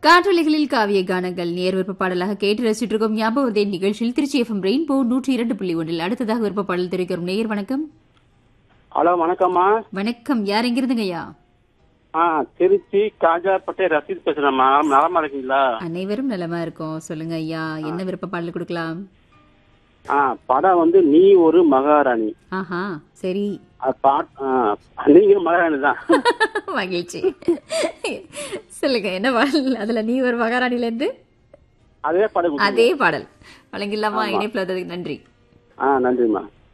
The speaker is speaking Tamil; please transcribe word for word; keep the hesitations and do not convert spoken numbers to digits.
காற்றொலிகளில் காவிய கானங்கள் நேர் விருப்ப பாடலாக கேட்டு ரசிச்சுட்டு இருக்கோம். ஞாபகம் நிகழ்ச்சியில் திருச்சி எஃப்எம் ரெயின்போ நூற்றி இரண்டு புள்ளி ஒன்றில் அடுத்ததாக விருப்ப பாடல் தெரிவிக்கிறோம். நேயர் வணக்கம். ஹலோ வணக்கம்மா. வணக்கம். யார் எங்கிருந்துங்கய்யா? ஆ திருச்சி காஜாப்பட்டை ரசீத் பேசுறேம்மா. நலமா இருக்கீங்களா? அனைவரும் நலமா இருக்கோம். சொல்லுங்க ஐயா, என்ன விருப்ப பாடல் கொடுக்கலாம்? ஆ படம் வந்து நீ ஒரு மகாராணி. ஆஹா, சரி. நீங்க மகாராணி தான். மகிழ்ச்சி. சொல்லுங்க என்ன பாடல்? அதுல நீ ஒரு மகாராணில இருந்து அதே பாடல் அதே பாடல் வழங்கிடலாமா? இணைப்புல நன்றி. ஆ நன்றிம்மா.